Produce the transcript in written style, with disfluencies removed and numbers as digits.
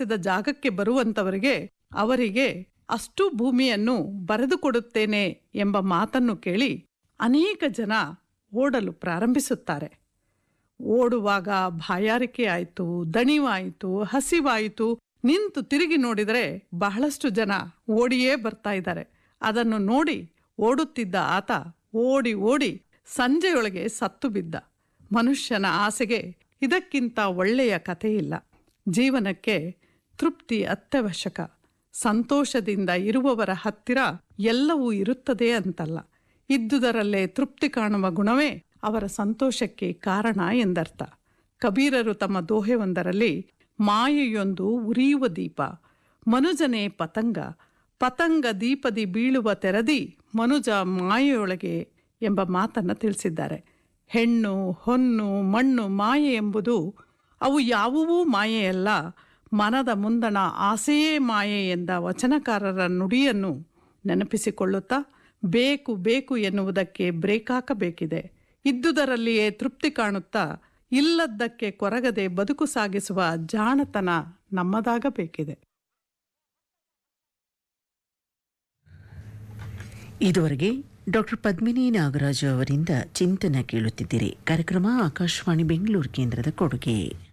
ಬಯಸಿದ ಜಾಗಕ್ಕೆ ಬರುವಂತವರಿಗೆ ಅವರಿಗೆ ಅಷ್ಟು ಭೂಮಿಯನ್ನು ಬರೆದುಕೊಡುತ್ತೇನೆ ಎಂಬ ಮಾತನ್ನು ಕೇಳಿ ಅನೇಕ ಜನ ಓಡಲು ಪ್ರಾರಂಭಿಸುತ್ತಾರೆ. ಓಡುವಾಗ ಬಾಯಾರಿಕೆ ಆಯಿತು, ದಣಿವಾಯಿತು, ಹಸಿವಾಯಿತು, ನಿಂತು ತಿರುಗಿ ನೋಡಿದರೆ ಬಹಳಷ್ಟು ಜನ ಓಡಿಯೇ ಬರ್ತಾ ಇದ್ದಾರೆ. ಅದನ್ನು ನೋಡಿ ಓಡುತ್ತಿದ್ದ ಆತ ಓಡಿ ಓಡಿ ಸಂಜೆಯೊಳಗೆ ಸತ್ತು ಬಿದ್ದ. ಮನುಷ್ಯನ ಆಸೆಗೆ ಇದಕ್ಕಿಂತ ಒಳ್ಳೆಯ ಕಥೆಯಿಲ್ಲ. ಜೀವನಕ್ಕೆ ತೃಪ್ತಿ ಅತ್ಯವಶ್ಯಕ. ಸಂತೋಷದಿಂದ ಇರುವವರ ಹತ್ತಿರ ಎಲ್ಲವೂ ಇರುತ್ತದೆ ಅಂತಲ್ಲ, ಇದ್ದುದರಲ್ಲೇ ತೃಪ್ತಿ ಕಾಣುವ ಗುಣವೇ ಅವರ ಸಂತೋಷಕ್ಕೆ ಕಾರಣ ಎಂದರ್ಥ. ಕಬೀರರು ತಮ್ಮ ದೋಹೆಯೊಂದರಲ್ಲಿ ಮಾಯೆಯೊಂದು ಉರಿಯುವ ದೀಪ, ಮನುಜನೇ ಪತಂಗ, ಪತಂಗ ದೀಪದಿ ಬೀಳುವ ತೆರದಿ ಮನುಜ ಮಾಯೆಯೊಳಗೆ ಎಂಬ ಮಾತನ್ನು ತಿಳಿಸಿದ್ದಾರೆ. ಹೆಣ್ಣು, ಹೊನ್ನು, ಮಣ್ಣು ಮಾಯೆ ಎಂಬುದು ಅವು ಯಾವುವೂ ಮಾಯೆಯಲ್ಲ, ಮನದ ಮುಂದಣ ಆಸೆಯೇ ಮಾಯೆ ಎಂದ ವಚನಕಾರರ ನುಡಿಯನ್ನು ನೆನಪಿಸಿಕೊಳ್ಳುತ್ತಾ ಬೇಕು ಬೇಕು ಎನ್ನುವುದಕ್ಕೆ ಬ್ರೇಕ್ ಹಾಕಬೇಕಿದೆ. ಇದ್ದುದರಲ್ಲಿಯೇ ತೃಪ್ತಿ ಕಾಣುತ್ತಾ ಇಲ್ಲದ್ದಕ್ಕೆ ಕೊರಗದೆ ಬದುಕು ಸಾಗಿಸುವ ಜಾಣತನ ನಮ್ಮದಾಗಬೇಕಿದೆ. ಇದುವರೆಗೆ ಡಾಕ್ಟರ್ ಪದ್ಮಿನಿ ನಾಗರಾಜು ಅವರಿಂದ ಚಿಂತನ ಕೇಳುತ್ತಿದ್ದೀರಿ. ಕಾರ್ಯಕ್ರಮ ಆಕಾಶವಾಣಿ ಬೆಂಗಳೂರು ಕೇಂದ್ರದ ಕೊಡುಗೆ.